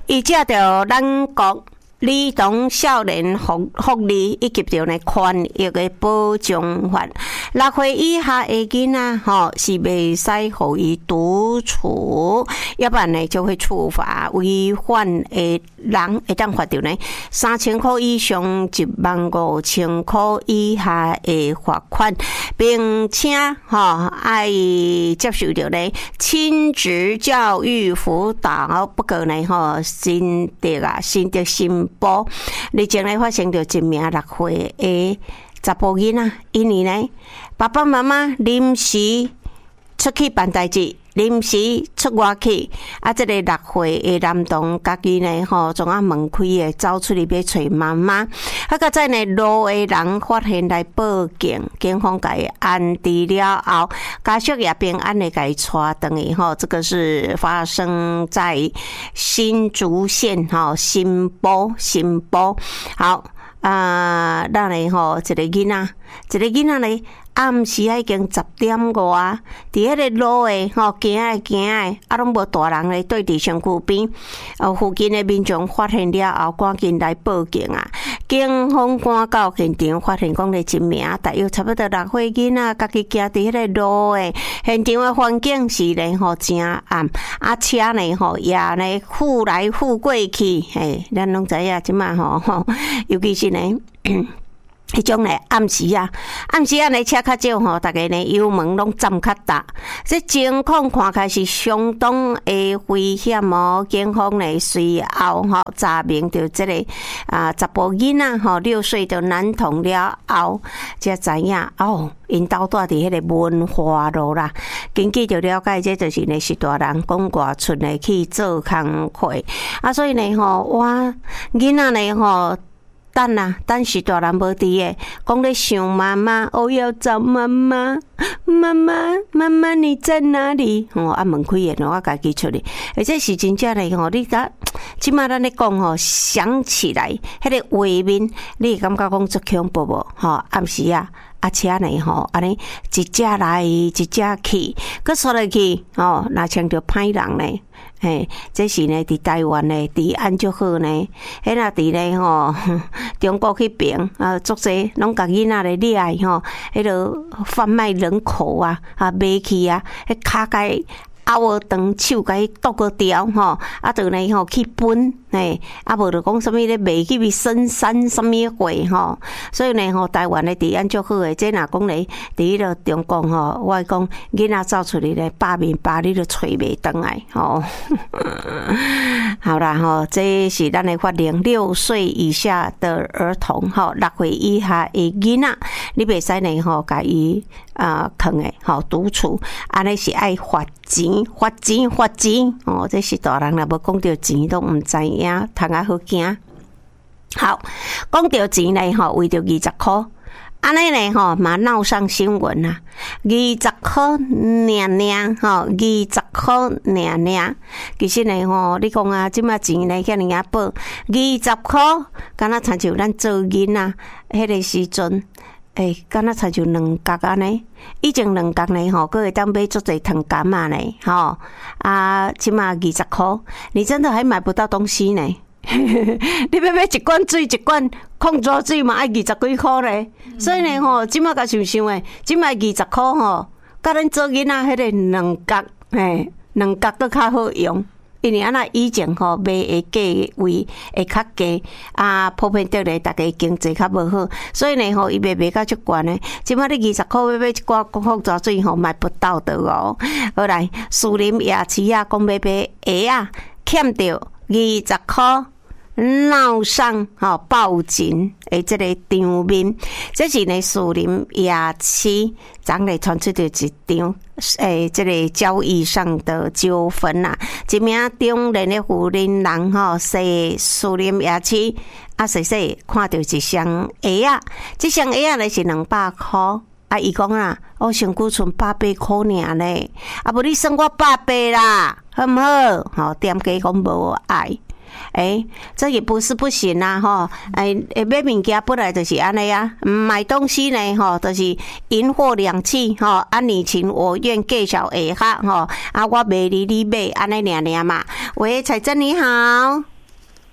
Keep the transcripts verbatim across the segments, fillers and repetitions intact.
伊借着咱国儿童少年福福利以及着呢权益的保障法，六岁以下的囡仔吼是袂使互伊独处，要不然呢就会处罚违反的人会当罚着呢三千块以上一万五千块以下的罚款，并且吼爱接受着呢亲职教育辅导，不过呢吼心得啊心得申报。日前呢发生着一名六岁的查甫囡仔，因为呢爸爸妈妈临时出去办代志，临时出外去，啊，这个六岁的男童家己呢吼，总啊门开的走出去要找妈妈，啊，个在呢路的人发现来报警，警方甲伊安置了后，家属也平安的甲伊带回去吼，这个是发生在新竹县吼新埔新埔，好啊，咱呢吼一个囡仔，一个囡仔呢。暗时啊已经十点外，伫迄个路诶吼行诶行诶，啊拢无大人咧对伫身躯边，呃附近诶民众发现了后，赶紧来报警啊！警方赶到现场，发现讲咧一名大约差不多六岁囡仔，家己行伫迄个路诶，现场诶环境是咧吼真暗，啊车呢吼也咧富来富过去，嘿，咱拢知影即马吼吼，尤其是呢。迄种嘞暗时啊，暗时啊，呢车较少吼，大家呢油门拢站较大，这情况看起来是相当的危险哦。警方呢随后吼查明着这个啊查甫囡仔吼六岁的男童了后，才知影哦，因兜住伫迄个文化路啦。根据着了解，这就是呢是大人讲外出呢去做工课啊，所以呢吼，我囡仔呢吼。等啊，等是大人无伫诶，讲咧想妈妈，我要找妈妈，妈妈，妈妈你在哪里？哦，啊门开诶，我家己出去，而且是真正诶吼，你甲即马咱咧讲吼，想起来迄个画面，你会感觉讲足恐怖无？吼，暗时啊。啊车呢吼，安尼一只来一只去，佮刷落去吼，若像着歹人呢，嘿，这是呢伫台湾呢治安足好呢，迄若伫呢吼中国迄边啊，足侪拢甲囡仔咧掠吼，迄落贩卖人口啊，啊卖去啊，迄骹甲啊无长手甲伊剁个掉吼，啊就呢吼去分，嘿，啊无就讲什么咧卖去深山什么货吼，所以呢吼台湾的治安足好诶，这若讲咧伫迄个中国吼，我讲囡仔走出去咧百面百你都找袂倒来吼。好啦吼，这是咱的法令，六岁以下的儿童吼，六岁以下的囡仔，你袂使呢吼甲伊啊坑诶吼独处，安尼是爱罚钱，罚钱，罚钱哦，这是大人若无讲到钱都毋知影，通啊好惊。好，讲到钱呢吼，为着二十箍。安尼呢吼，嘛闹上新闻啊！二十箍娘娘吼，二十箍娘娘。其实呢吼，你讲啊，即马钱呢遐尔啊报，二十箍，敢若亲像咱做囡仔迄个时阵，诶，敢若亲像两角安尼。以前两角呢吼，佫会当买足侪糖柑啊呢，吼啊，即马二十箍，你真的还买不到东西呢。你要买一罐水，一罐矿泉水嘛，爱二十几箍咧。所以呢吼，即马甲想想诶，即马二十箍吼，甲咱做囡仔迄个两角，嘿，两角佫较好用。因为安那以前吼卖的价位会较低，啊，普遍得咧，大家经济较无好，所以呢吼，伊卖卖到足悬咧。即马你二十箍要买一罐矿泉水吼，买不到的哦。好来，树林夜市啊，讲要买鞋啊，欠着二十箍。闹上吼报警诶，这个场面，这是呢树林夜市，昨日传出着一场诶，这个交易上的纠纷啊。一名中年的妇人人吼，说树林夜市啊，说说看到一双鞋啊，这双鞋啊呢是两百块。啊，伊讲啊，我身躯剩百八块尔呢，啊，无你算我百八啦，好毋好？吼，店家讲无爱。哎，这也不是不行啊，吼！哎，买物件本来就是安尼啊，买东西呢，吼，就是银货两讫，吼，啊你情我愿，计较下下，吼，啊我卖你你买，安尼尔尔嘛。喂，彩珍你好。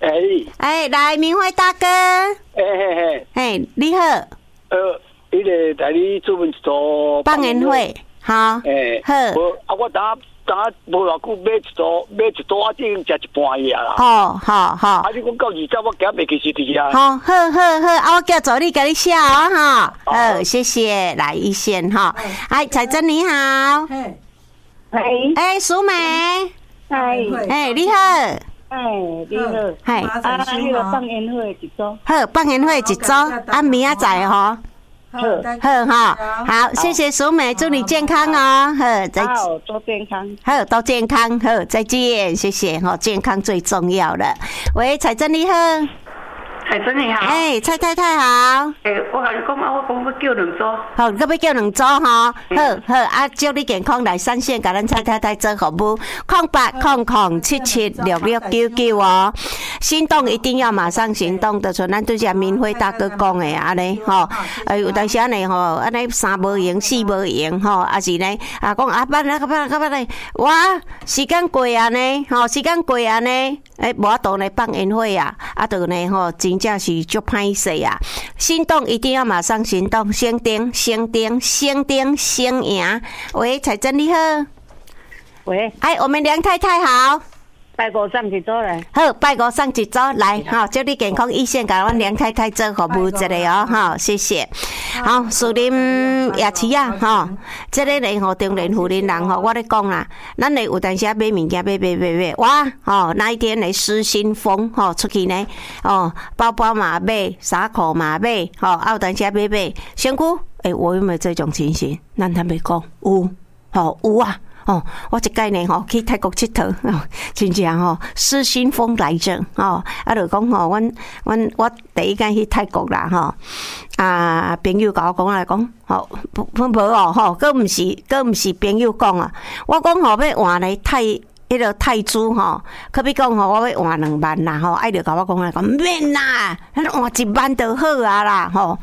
哎哎，来，明辉大哥， 哎嘿嘿， 哎，你好， 呃，迄个代理主文一组放烟火，好， 哎， 好， 无啊，我等下等下无偌久买一组，买一组啊，已经食一半夜啦。 好好好， 啊，你讲到二十，我今日其实伫啊。 好，好，好，好，啊，我叫助理给你写哦，哈，好，谢谢，来一线哈，哎，彩珍你好， 嘿， 哎哎，淑美， 哎哎，你好， 哎，你好， 嗨， 啊，迄个放烟火一组， 好，放烟火一组，啊，明仔载吼。 好， 好哈，好，谢谢淑美，祝你健康哦，好，再好，多健康， 好，都健康，好，再见，谢谢哈，健康最重要了。喂，彩珍你好， 彩珍你好， 哎，蔡太太好， 诶、欸，我甲你讲啊，我讲要叫两组， 好，可要叫两组哈，好好啊，祝你健康来三线，甲咱蔡太太做服务，空八空空七七六六九九哦。心动一定要马上行动，就像咱对只明辉大哥讲的安尼吼，呃有当时安尼吼，安尼三无用四无用吼，啊是呢啊讲啊捌啦捌啦捌啦，哇时间过啊呢，吼时间过啊呢，诶无法度呢放烟火啊，啊就呢吼真正是足歹势啊！心动一定要马上行动，先定先定先定先赢。喂，彩珍你好， 喂， 哎我们梁太太好。 拜五上一组嘞， 好，拜五送一组来，哈，祝你健康一线，甲阮梁太太做服务一个哦，哈，谢谢。好，树林夜市啊，哈，这个呢，吼，中年妇人人吼，我咧讲啦，咱咧有当时买物件买买买买，哇，吼，那一天咧失心疯，吼，出去呢，哦，包包嘛买，衫裤嘛买，吼，啊有当时买买，身躯，诶，我有没有这种情形？咱坦白讲，有，吼，有啊。哦，我一概呢吼去泰国佚佗，哦，真正吼失心疯来着哦，啊，就讲吼，阮阮我第一间去泰国啦吼，啊，朋友甲我讲来讲，吼，无无哦吼，佫毋是佫毋是朋友讲啊，我讲吼要换来泰。迄个泰铢吼，可比讲吼，我要换两万啦吼，爱着甲我讲来讲，毋免啦，咱换一万就好啊啦吼，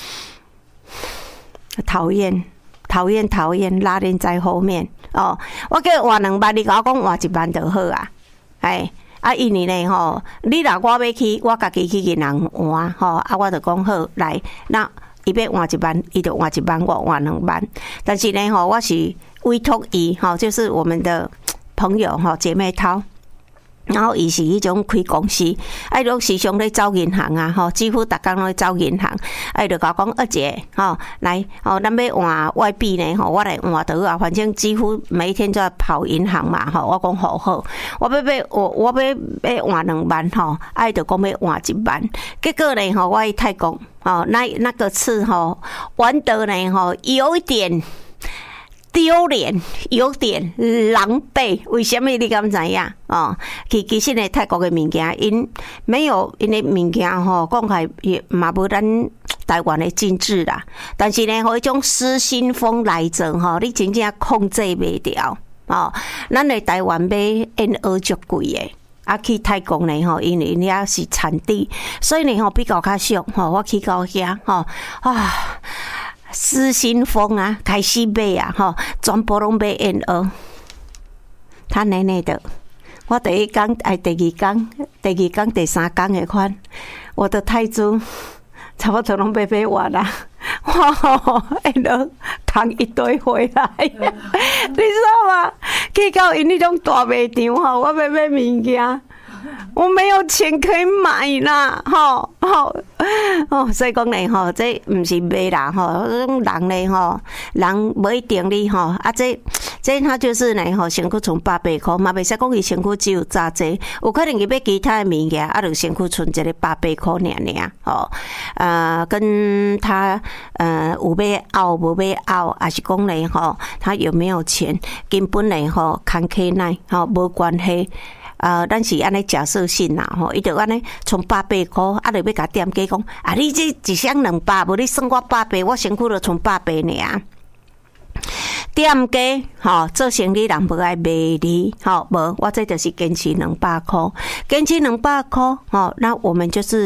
讨厌。讨厌讨厌，拉人在后面哦！我叫换两万，你甲我讲换一万就好啊！哎，啊，因为呢吼，你若我要去，我家己去给人换吼，啊，我就讲好来，那伊要换一万，伊就换一万，我换两万。但是呢吼，我是委托伊吼，就是我们的朋友吼，姐妹淘。然后伊是迄种开公司，啊，拢时常咧走银行啊，吼，几乎逐工拢咧走银行，啊，就甲我讲二姐，吼，来，吼，咱要换外币呢，吼，我来换得啊，反正几乎每一天都要跑银行嘛，吼，我讲好好，我要要我我要要换两万，吼，啊，就讲要换一万，结果呢，吼，我去泰国，哦，那那个次吼玩得呢，吼，有一点。丢脸，有点狼狈。为什么你敢知影？哦，其其实呢，泰国的物件，因没有因的物件吼，讲起也嘛无咱台湾的精致啦。但是呢，吼，迄种失心疯来者吼，你真正控制袂了哦。咱的台湾买烟盒足贵的。啊，去泰国呢吼，因为因遐是产地，所以呢吼比较较俗吼。我去到遐吼啊。失心疯啊，开始买啊，吼，全部拢买烟盒，他奶奶的。我第一天、哎，第二天、第二天、第三天的款，我的泰铢差不多拢买买完啦。哇吼，烟盒扛一堆回来，你知道吗？去到因迄种大卖场吼，我要买物件。我没有钱可以买啦，吼吼哦，所以讲呢，吼，这唔是买啦，吼，种人呢，吼，人无一定哩，吼，啊，这这他就是呢，吼，身躯存百八块，嘛袂使讲伊身躯只有扎这，有可能伊买其他的物件，啊，就身躯存一个百八块尔尔，吼，呃，跟他呃有要拗无要拗，还是讲呢，吼，他有没有钱，根本呢，吼，看起来，吼，无关系。呃，咱是安尼假设性啦，吼，伊就安尼从百八块，啊，就要甲店家讲，啊，你这一箱两百，无你算我百八，我身躯就存百八尔。店家吼做生意人无爱卖你，吼无，我这就是坚持两百块，坚持两百块，吼，那我们就是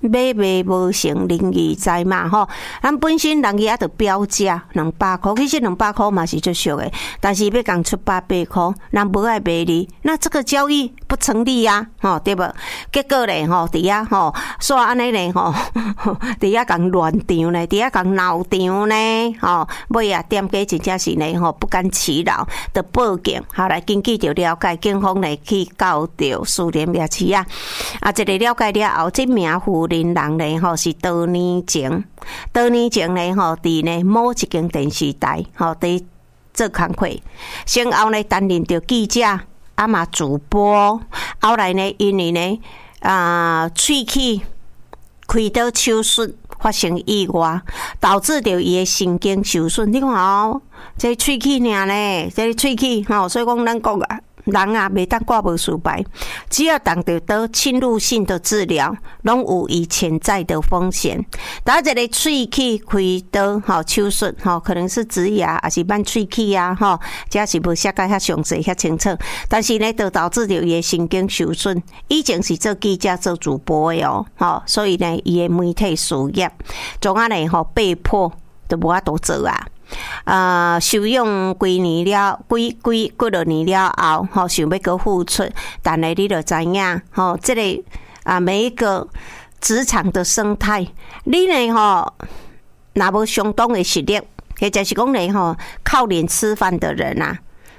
买卖无成，仁义在嘛吼。咱本身人伊也着标价两百块，其实两百块嘛是最俗的，但是要讲出八百块，人无爱卖你，那这个交易不成立啊，吼对无？结果咧吼，伫遐吼，煞安尼咧吼，伫遐共乱场咧，伫遐共闹场呢，吼，尾啊店家真正是呢吼不甘其扰，着报警，后来根据着了解，警方咧去告着苏联夜市啊，啊，一个了解了后，这名妇人人咧吼是多年前，多年前咧吼，伫呢某一间电视台吼伫做工课，先后呢担任着记者，啊嘛主播，后来呢因为呢啊喙齿开刀手术发生意外，导致着伊的神经受损。你看哦，这喙齿尔呢，这喙齿吼，所以讲咱讲啊。人啊，袂当挂无事牌，只要当着得侵入性的治疗，拢有伊潜在的风险。打一个喙齿开刀吼手术吼，可能是植牙，还是办喙齿啊吼，这是无写解遐详细、遐清楚。但是呢，就导致着伊的神经受损。以前是做记者、做主播的哦，吼，所以呢，伊的媒体事业，从啊呢吼被迫就无法度做啊。呃，收养几年了，几几几落年了后，吼，想要搁付出，但是你就知影，吼，这个啊，每一个职场的生态，你呢，吼，若无相当的实力，或者是讲呢，吼，靠脸吃饭的人啊，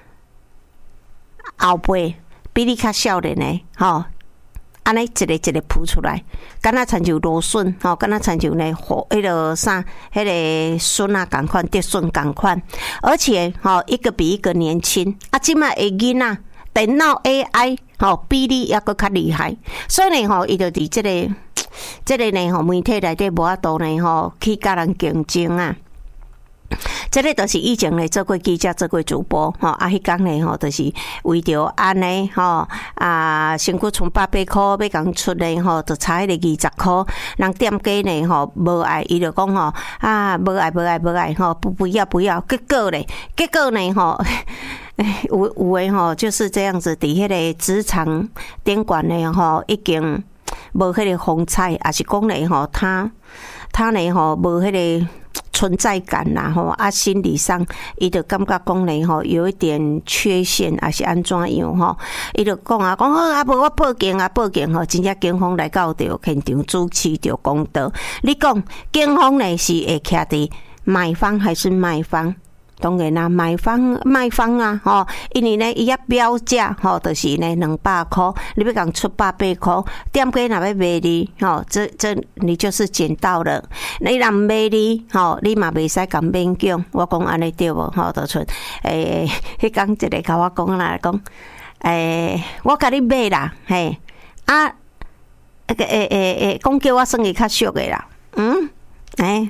后辈比你较少年的，吼。安尼一个一个扑出来，敢若亲像芦笋吼，敢若亲像呢，迄个啥，迄个笋啊，共款，竹笋共款，而且吼一个比一个年轻。啊，即卖的囡仔，电脑 A I 吼比你还阁较厉害，所以呢吼，伊就伫即个即个呢吼媒体内底无法度呢吼去甲人竞争啊。这个就是以前咧做过记者、做过主播，吼啊，迄工咧吼，就是为着安尼吼啊，身躯剩八百块，要讲出咧吼，就差迄个二十块。人店家咧吼无爱，伊就讲吼啊，无爱无爱无爱吼，不不要不要。结果咧，结果咧吼，有有诶吼就是这样子，伫迄个职场顶管咧吼，已经无迄个风采，也是讲咧吼，他他咧吼无迄个。存在感啦吼，啊，心理上伊就感觉讲咧吼，有一点缺陷，还是安怎样吼？伊就讲啊，讲好啊，无我报警啊，报警吼，真正警方来到着现场主持着公道。你讲警方呢是会徛伫买方还是卖方？当然啦，买方卖方啊，吼，因为呢，伊遐标价吼，就是呢两百块，你要讲出八百块，店家若要卖你，吼，这这你就是捡到了。你若唔卖你，吼，你嘛袂使咁勉强。我讲安尼对无？吼，就像诶，迄讲一个甲我讲啦，讲诶，我甲你买啦，嘿，啊，诶诶诶诶，讲叫我算伊较俗诶啦，嗯，诶。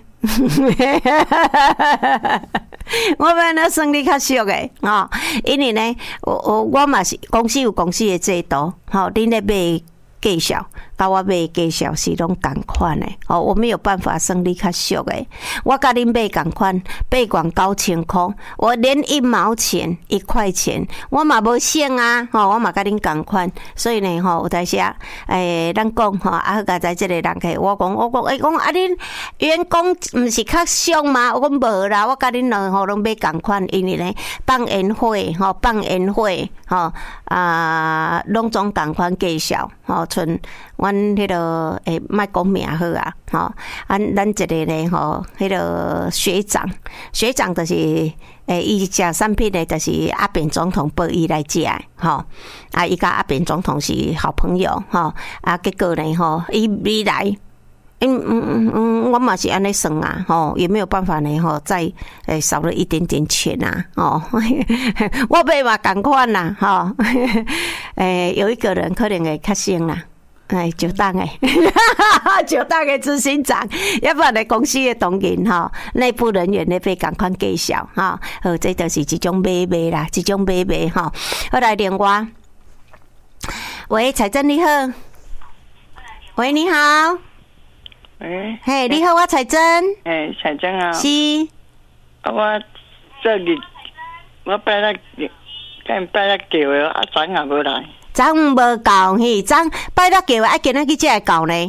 我要那算你较俗诶，吼，因为呢，我我我嘛是公司有公司的制度，吼，恁咧买介绍，甲我买介绍是拢共款诶，哦，我没有办法算你较俗诶，我甲恁买共款，八万九千块，我连一毛钱、一块钱，我嘛无省啊，吼，我嘛甲恁共款，所以呢，吼，有当时啊，诶，咱讲吼，啊，甲在即个人客，我讲，我讲，诶，讲啊，恁员工毋是较俗吗？我讲无啦，我甲恁两吼拢买共款，因为呢，放烟火，吼，放烟火，吼，啊，拢总共款介绍，吼。像阮迄个诶，莫讲名好啊，吼，咱咱一个咧吼，迄个学长，学长就是诶，伊食产品咧，就是阿扁总统报伊来食，吼，啊，伊甲阿扁总统是好朋友，吼，啊，结果咧吼，伊伊来。嗯嗯嗯嗯，我嘛是安尼算啊，吼，也没有办法呢，吼，再诶少了一点点钱啊，哦，我买嘛同款啦，吼，诶，有一个人可能会较省啦，哎，就当诶，就当诶执行长，要不然咧公司诶同仁吼，内部人员咧被共款介绍，哈，好，这就是一种买卖啦，一种买卖吼，后来另外，喂，彩珍你好，喂，你好。 喂， 嘿，你好，我彩珍。 诶，彩珍啊。 是。 啊，我这日我拜六今拜六叫的，啊，昨也无来。 昨无到，嘿，昨拜六叫的，啊，今仔日才会到呢。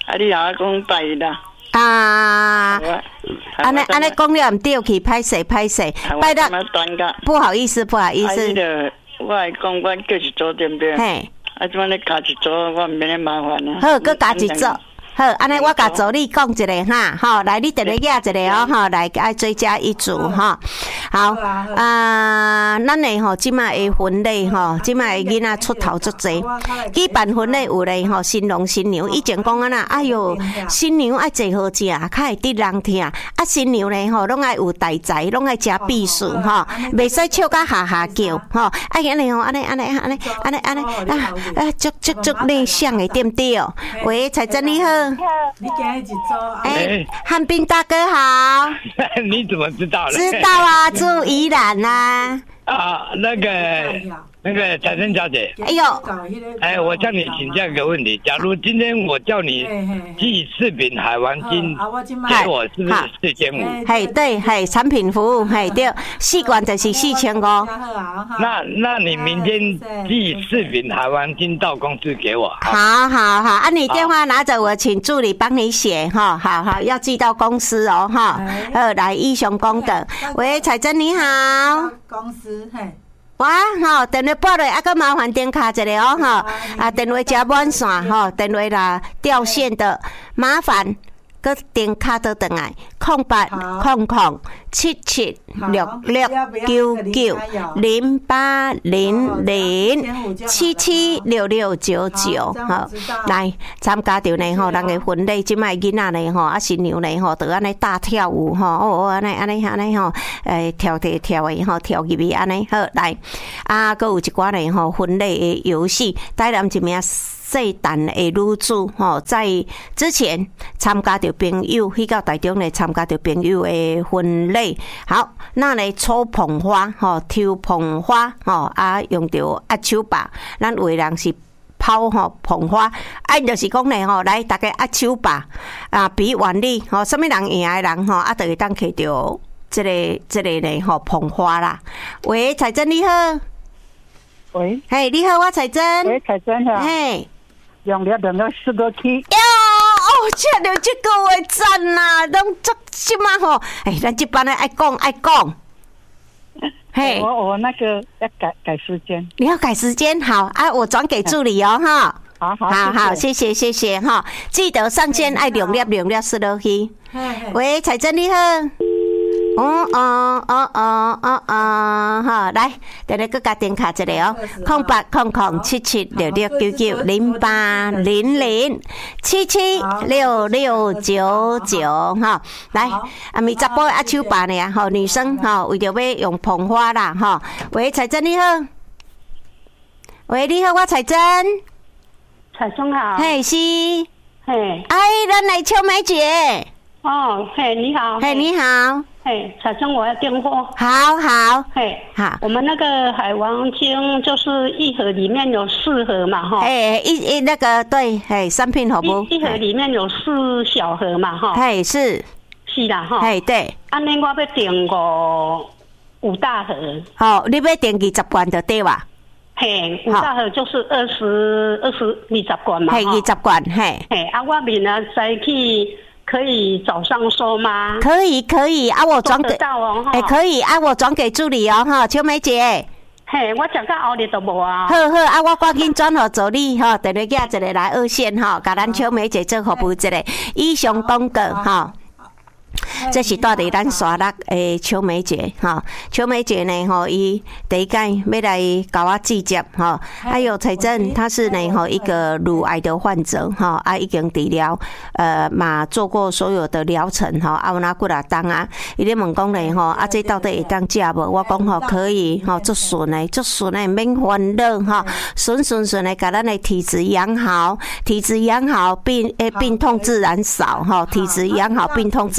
啊，你阿讲拜啦。 啊，安尼安尼讲了唔对去，歹势歹势，拜到不好意思不好意思。 我来讲，我叫一组对不对？ 嘿， 啊，怎么你加一组，我唔免麻烦啊。 好，佮加一组。好，安尼我甲助理讲一个哈，吼，来你直个压一个哦，吼，来爱追加一组哈。好，啊，咱诶吼，即摆诶婚礼吼，即摆诶囡仔出头足济，举办婚礼有咧吼，新郎新娘以前讲啊呐，哎哟，新娘爱坐好食，较会得人听，啊新娘咧吼，拢爱有大财，拢爱食避暑吼，袂使笑甲哈哈叫吼，啊安尼吼，安尼安尼安尼安尼安尼啊啊，足足足内向诶，对不对？喂，彩珍你好。 你今日一组哎，汉斌大哥好。 你怎么知道呢？ 知道啊，住宜兰啊。 啊，那个那个彩珍小姐， 哎呦， 哎，我向你请教一个问题：假如今天我叫你寄四瓶海王金给我，是不是四千五？ 嘿，对，嘿，产品服务，嘿，对，四罐就是四千五。 那那你明天寄四瓶海王金到公司给我。 好好好，啊，你电话拿着，我请助理帮你写哈，好好，要寄到公司哦，哈。呃，来义雄公德，喂，彩珍你好。 公司嘿。 哇，吼，电话拨落，啊，搁麻烦点卡一个哦，吼，啊，电话加满线，吼，电话啦掉线的，麻烦搁点卡倒转来，空八空空七七六六九九零八零零七七六六九九，好，来参加着呢吼，人个婚礼即摆囡仔呢吼，啊新娘呢吼，着安尼大跳舞吼，哦安尼安尼安尼吼，诶跳跳跳诶吼，跳入去安尼好来，啊，搁有一寡呢吼婚礼诶游戏，带咱一名细蛋的女子吼，在之前参加着朋友去到台中来参加着朋友的婚礼，好，那来抽捧花吼，抽捧花吼，啊用着压手把，咱有的人是抛吼捧花，啊就是讲咧吼，来大家压手把啊比原理吼，什么人赢的人吼，啊就会当摕着这个这个咧吼捧花啦。喂，彩珍你好。 喂， 嘿，你好，我彩珍。 喂，彩珍好。 嘿。 用了两个四个 K。 哟，哦，听到这个话赞啦，拢足即马吼，哎，咱这班的爱讲爱讲。嘿， 我我那个要改改时间。 你要改时间，好啊，我转给助理哦，哈。 好好好好，谢谢谢谢哈，记得上线爱两粒两粒四落去。喂，彩珍你好。哦哦哦哦哦哦，好，来，等下搁加点卡一个哦，空八空空七七六六九九零八零零七七六六九九哈，来，啊，咪十波阿手把呢，吼，女生哈，为着要用捧花啦，哈，喂，彩珍你好，喂，你好，我彩珍， 彩珍好， 嘿是， 嘿， 哎，咱来秋梅姐， 哦，嘿，你好， 嘿，你好。 嘿，彩珍，我要订货。 好好， 嘿， 好， 我们那个海王金就是一盒里面有四盒嘛，哈。 哎，一一那个对，哎，三片好不？ 一盒里面有四小盒嘛，哈。 嘿，是， 是啦，哈。 嘿，对。 安尼我要订个五大盒。 好，你要订二十罐就对吧？ 嘿，五大盒就是二十二十二十罐嘛。 嘿，二十罐，嘿。 嘿，啊，我明仔再去。可以早上收吗？ 可以可以啊，我转给到哦， 哎、欸、可以啊，我转给助理哦哈，秋梅姐。 嘿，我讲到后日都无啊。 好好啊，我赶紧转互助理哈，等下寄一个来二线哈，甲咱秋梅姐做服务一个以上广告哈。这是住伫咱沙鹿诶秋梅姐哈，秋梅姐呢吼，伊第一届要来甲我记接哈。还有彩珍，她是呢吼一个乳癌的患者哈，啊已经治疗呃嘛做过所有的疗程哈，啊有哪几啊当啊？伊咧问讲咧吼，啊这到底会当食无？我讲吼可以吼，足顺诶，足顺诶，免烦恼哈，顺顺顺诶，甲咱诶体质养好，体质养好，病诶病痛自然少哈，体质养好，病痛自然少。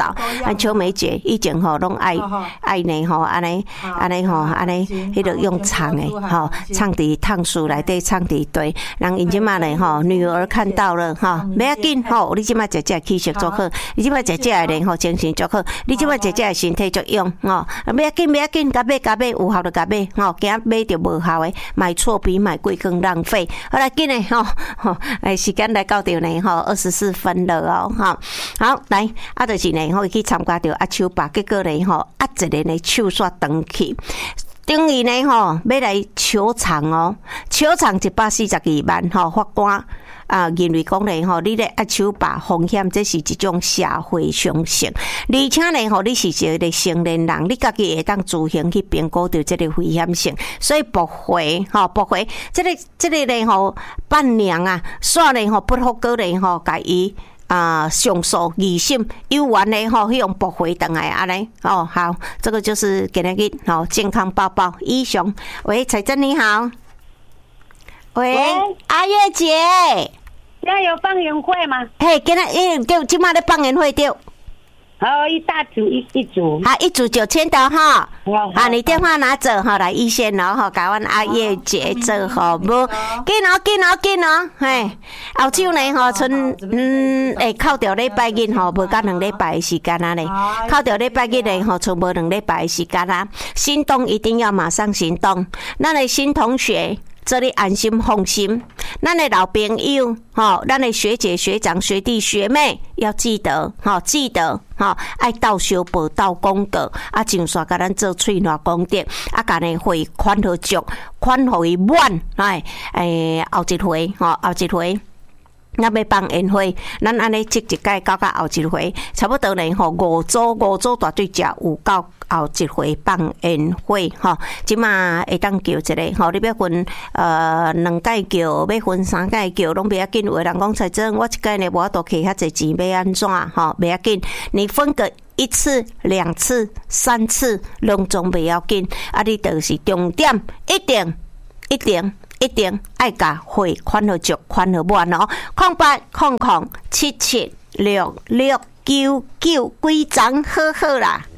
少。按秋梅姐以前吼拢爱爱呢吼，安尼安尼吼，安尼迄个用唱的吼，唱伫烫树内底唱伫对，人因即马呢吼，女儿看到了吼，不要紧吼，你即马姐姐气色足好，你即马姐姐的人吼精神足好，你即马姐姐的身体足勇吼，不要紧不要紧，甲买甲买有效就甲买吼，惊买着无效的，买错比买贵更浪费。好来，紧嘞吼吼，哎，时间来到着呢吼，二十四分了哦吼。好来，啊就是呢吼，去参加着阿秋爸，结果呢吼，啊一个呢手煞长去。等于呢吼，要来求偿哦，求偿一百四十二万吼，法官啊认为讲呢吼，你咧压手把风险，这是一种社会常识，而且呢吼，你是一个成年人，你家己会当自行去评估到这个危险性，所以驳回吼，驳回这个这个呢吼，伴娘啊，煞呢吼不好过呢吼，甲伊。啊，上诉二审有完的吼，用驳回等来安尼哦。好，这个就是今日吼健康报报。以上，喂，彩珍你好，喂，喂阿月姐， 要有放烟会吗？ 嘿，今日诶，就今麦咧放烟会对。 好，一大组一一组， 好，一组九千的哈。好，你电话拿走哈，来一线哦哈，甲阮阿叶姐做好无？紧哦，紧哦，紧哦，嘿，后手呢吼，剩嗯，会扣掉礼拜日吼，无甲两礼拜的时间啊咧，扣掉礼拜日呢吼，剩无两礼拜的时间啊。行动一定要马上行动，咱的新同学。这里安心放心，咱的老朋友，吼，咱的学姐、学长、学弟、学妹，要记得，吼，记得，吼，爱到小报到公告，啊，上线甲咱做翠暖功德，啊，甲呢汇款好足，款互伊满，哎，诶，后一回，吼，后一回。咱要办宴会，咱安尼即一届到到后一回，差不多呢吼五组五组大队食有到后一回办宴会吼，即马会当叫一个吼，你要分呃两届叫，要分三届叫，拢不要紧。有人讲才真，我一届呢无法度摕遐济钱，要安怎吼？不要紧，你分个一次、两次、三次，拢总不要紧。啊，你就是重点，一定一定。一定爱甲汇款好足，款好满哦。空八空空七七六六九九，规张好好啦。